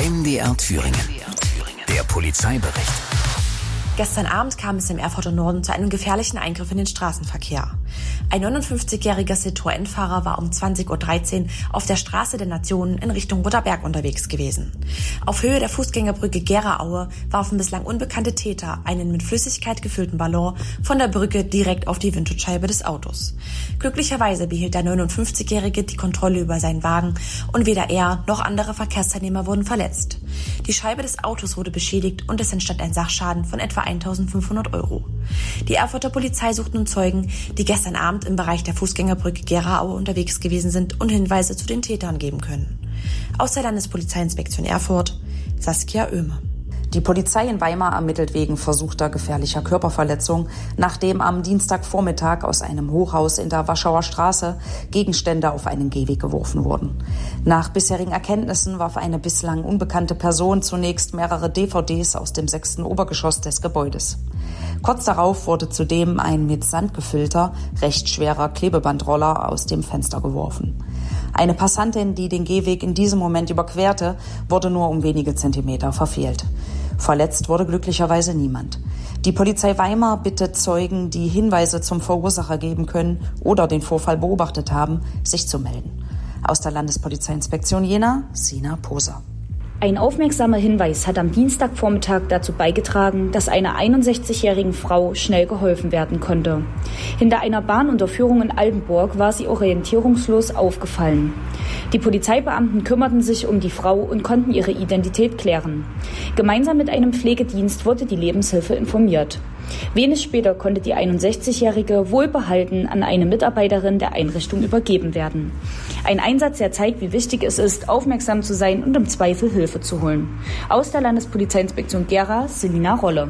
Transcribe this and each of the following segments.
MDR Thüringen. Der Polizeibericht. Gestern Abend kam es im Erfurter Norden zu einem gefährlichen Eingriff in den Straßenverkehr. Ein 59-jähriger Citroën-Fahrer war um 20.13 Uhr auf der Straße der Nationen in Richtung Rotterberg unterwegs gewesen. Auf Höhe der Fußgängerbrücke Gera-Aue warfen bislang unbekannte Täter einen mit Flüssigkeit gefüllten Ballon von der Brücke direkt auf die Windschutzscheibe des Autos. Glücklicherweise behielt der 59-Jährige die Kontrolle über seinen Wagen und weder er noch andere Verkehrsteilnehmer wurden verletzt. Die Scheibe des Autos wurde beschädigt und es entstand ein Sachschaden von etwa 1.500 €. Die Erfurter Polizei sucht nun Zeugen, die gestern Abend im Bereich der Fußgängerbrücke Gera-Aue unterwegs gewesen sind und Hinweise zu den Tätern geben können. Aus der Landespolizeiinspektion Erfurt, Saskia Oehme. Die Polizei in Weimar ermittelt wegen versuchter gefährlicher Körperverletzung, nachdem am Dienstagvormittag aus einem Hochhaus in der Warschauer Straße Gegenstände auf einen Gehweg geworfen wurden. Nach bisherigen Erkenntnissen warf eine bislang unbekannte Person zunächst mehrere DVDs aus dem 6. Obergeschoss des Gebäudes. Kurz darauf wurde zudem ein mit Sand gefüllter, recht schwerer Klebebandroller aus dem Fenster geworfen. Eine Passantin, die den Gehweg in diesem Moment überquerte, wurde nur um wenige Zentimeter verfehlt. Verletzt wurde glücklicherweise niemand. Die Polizei Weimar bittet Zeugen, die Hinweise zum Verursacher geben können oder den Vorfall beobachtet haben, sich zu melden. Aus der Landespolizeiinspektion Jena, Sina Poser. Ein aufmerksamer Hinweis hat am Dienstagvormittag dazu beigetragen, dass einer 61-jährigen Frau schnell geholfen werden konnte. Hinter einer Bahnunterführung in Altenburg war sie orientierungslos aufgefallen. Die Polizeibeamten kümmerten sich um die Frau und konnten ihre Identität klären. Gemeinsam mit einem Pflegedienst wurde die Lebenshilfe informiert. Wenig später konnte die 61-Jährige wohlbehalten an eine Mitarbeiterin der Einrichtung übergeben werden. Ein Einsatz, der zeigt, wie wichtig es ist, aufmerksam zu sein und im Zweifel Hilfe zu holen. Aus der Landespolizeiinspektion Gera, Selina Rolle.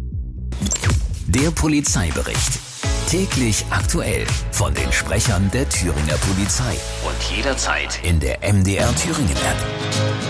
Der Polizeibericht. Täglich aktuell von den Sprechern der Thüringer Polizei. Und jederzeit in der MDR Thüringen App.